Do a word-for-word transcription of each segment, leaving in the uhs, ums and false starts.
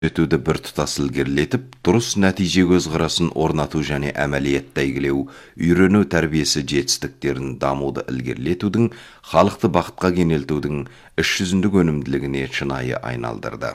өтуді бір тұтас ілгерілетіп, дұрыс нәтиже көзқарасын орнату және әмәлиятта игілеу, үйрену тәрбиесі жетістіктерін дамуды ілгерілетудің, халықты бақытқа кенелтудің іс жүзіндік өнімділігіне шынайы айналдырды.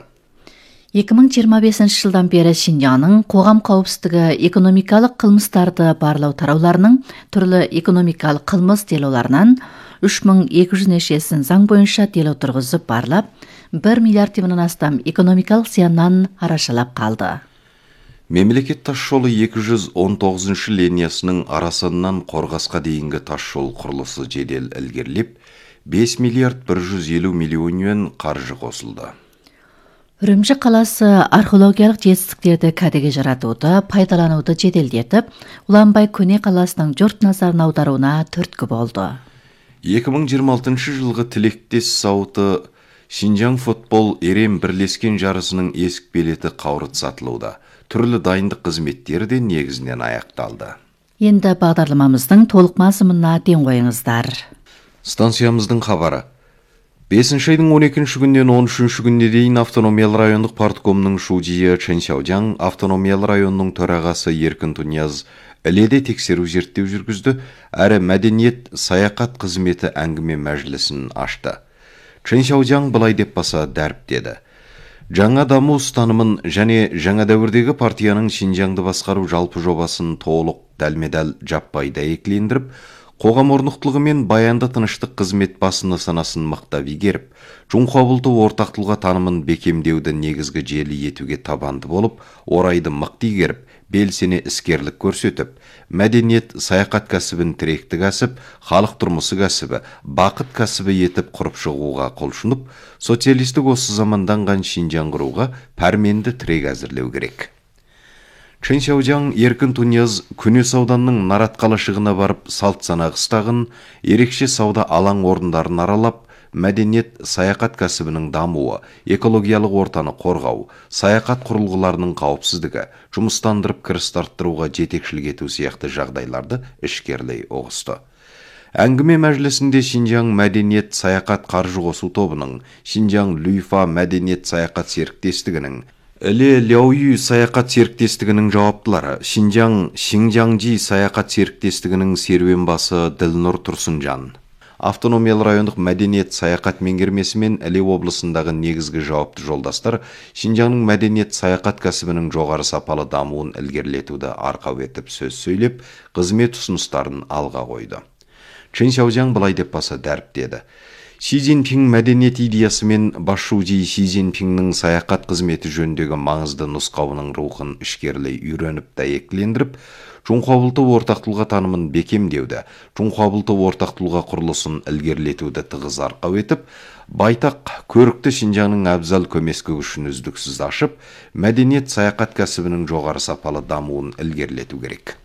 екі мың жиырма бесінші жылдан бері Шинжаңның қоғам қауіпсіздігі, экономикалық қылмыстарды барлау тарауларының түрлі экономикалық қылмыс делоларынан үш мың екі жүз нешесін заң бойынша дело тұрғызып барлап, бір миллиард теңгеден астам экономикалық зияннан арашалап қалды. Мемлекет тасжолы екі жүз он тоғызыншы линиясының Арасаннан Қорғасқа дейінгі тасжол құрылысы жедел ілгерілеп, бес миллиард бір жүз елу миллион юан қаржы қосылды. Үрімжі қаласы археологиялық жетістіктерді кәдеге жаратуды, пайдалануды жеделдетіп, Ұланбай көне қаласының жұрт назарын аударуына түрткі болды. екі мың жиырма алтыншы жылғы тілектес зауыты Шинжаң футбол ерем бірлескен жарысының есік билеті қаурыт сатылуда. Түрлі дайындық қызметтері де негізінен аяқталды. Енді бағдарламамыздың толық мазмұнына ден қойыңыздар. Станциямыздың хабары. бесінші айдың он екінші күннен он үшінші күніне дейін автономиялы райондық парткомның шудиі Чэньсяожаң, автономиялы районның төрағасы Еркін Тунияз іледе тексеру зерттеу жүргізді, әрі мәдениет саяхат қызметі әңгіме мәжілісін ашты. Чэньсяожаң былай деп баса дәріптеді. Жаңа даму ұстанымын және жаңа дәуірдегі партияның Шинжаңды басқару жалпы жобасын толық дәлме-дәл жаппай дәйектілендіріп, қоғам орнықтылығы мен баянды тыныштық қызмет басыны санасын мықтап игеріп, Чунхуабылты ортақтылға танымын бекемдеуді негізгі желі етуге табанды болып, орайды мықты игеріп, белсене іскерлік көрсетіп, мәдениет саяхат кәсібін тіректі кәсіп, халық тұрмысы кәсібі, бақыт кәсібі етіп құрып шығуға құлшынып, социалистік осы заманданған Шинжаң құруға пәрменді тірек әзірлеу керек. Чэньсяожаң Еркін Тунияз Күнес ауданның Нарат қалашығына барып, салт сана қыстағын, ерекше сауда алаң орындарын аралап, мәдениет саяхат кәсібінің дамуы, экологиялық ортаны қорғау, саяхат құрылғыларының қауіпсіздігі, жұмыстандырып кіріс арттыруға жетекшілік ету сияқты жағдайларды ішкерлей ұғысты. Әңгіме мәжілісінде Шинжаң мәдениет саяхат қаржы қосу тобының, Шинжаң Люйфа мәдениет саяхат серіктестігінің, Іле Ляойю саяхат серіктестігінің жауаптылары, Шинжаң Шинжаңжи саяхат серіктестігінің серуенбасы Ділнұр Тұрсынжан, автономиялы райондық мәдениет саяхат меңгермесі мен Іле облысындағы негізгі жауапты жолдастар Шинжаңның мәдениет саяхат кәсібінің жоғары сапалы дамуын ілгерілетуді арқау етіп сөз сөйлеп, қызмет ұсыныстарын алға қойды. Чэньсяожаң былай деп баса дәріптеді. Си Цзиньпин мәдениет идеясы мен басшужи Си Цзиньпиннің саяхат қызметі жөніндегі маңызды нұсқауының рухын ішкерлей үйреніп дәйектілендіріп, Чунхуабылты ортақтылға танымын бекемдеуді, Чунхуабылты ортақтылға құрылысын ілгерілетуді тығыз арқау етіп, байтақ көрікті Шинжаңның әбзал көмескі күшін үздіксіз ашып, мәдениет саяхат кәсібінің жоғары сапалы дамуын ілгерілету керек.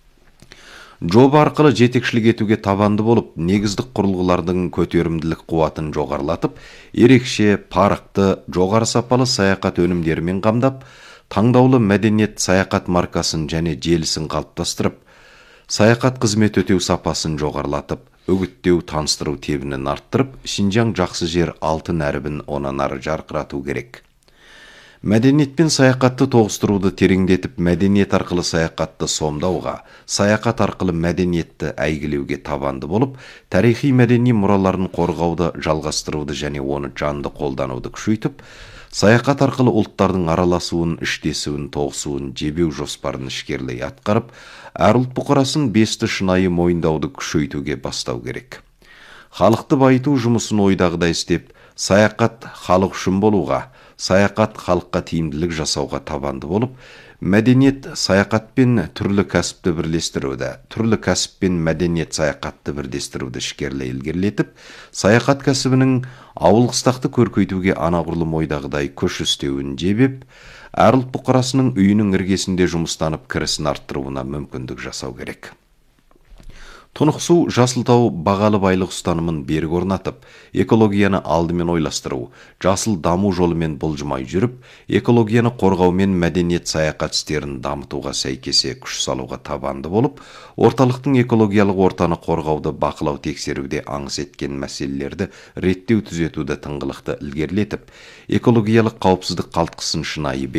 Жоба арқылы жетекшілік етуге табанды болып, негіздік құрылғылардың көтерімділік қуатын жоғарылатып, ерекше, парықты, жоғары сапалы саяхат өнімдерімен қамдап, таңдаулы мәдениет саяхат маркасын және желісін қалыптастырып, саяхат қызмет өтеу сапасын жоғарылатып, үгіттеу, таныстыру тебінін арттырып, Шинжаң жақсы жер алтын әрібін онан ары жарқырату керек. Мәдениет пен саяхатты тоғыстыруды тереңдетіп, мәдениет арқылы саяхатты сомдауға, саяхат арқылы мәдениетті әйгілеуге табанды болып, тарихи мәдени мұраларын қорғауды, жалғастыруды және оны жанды қолдануды күшейтіп, саяхат арқылы ұлттардың араласуын, іштесуін, тоғысуын, жебеу жоспарын ішкерлей атқарып, әр ұлт бұқарасын бесті шынайы мойындауды күшейтуге бастау керек. Халықты байыту жұмысын ойдағыдай істеп, саяхат халық үшін болуға, саяхат халыққа тиімділік жасауға табанды болып, мәдениет саяхат пен түрлі кәсіпті бірлестіруді, түрлі кәсіп пен мәдениет саяхатты бірлестіруді ішкерлей ілгерілетіп, саяхат кәсібінің ауыл қыстақты көркейтуге анағұрлым ойдағыдай көш үстеуін жебеп, әр ұлт бұқарасының үйінің іргесінде жұмыстанып кірісін арттыруына мүмкіндік жасау керек. Тұнықсу Жасылтау бағалы байлық ұстанымын берік орнатып, экологияны алдымен ойластыру, жасыл даму жолымен бұлжымай жүріп, экологияны қорғау мен мәдениет саяхат істерін дамытуға сәйкесе күш салуға табанды болып, орталықтың экологиялық ортаны қорғауды бақылау тексеруде аңыс еткен мәселелерді реттеу түзетуді тыңғылықты ілгерілетіп, экологиялық қауіпсіздік қалтқысын шынайы